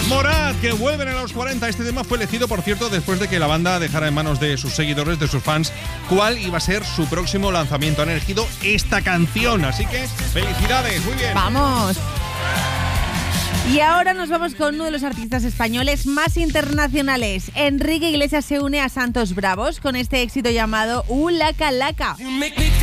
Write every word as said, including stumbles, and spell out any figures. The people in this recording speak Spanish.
Morat, que vuelven a los cuarenta. Este tema fue elegido, por cierto, después de que la banda dejara en manos de sus seguidores, de sus fans, cuál iba a ser su próximo lanzamiento. Han elegido esta canción, así que felicidades, muy bien. ¡Vamos! Y ahora nos vamos con uno de los artistas españoles más internacionales. Enrique Iglesias se une a Santos Bravos con este éxito llamado U Laca Laca.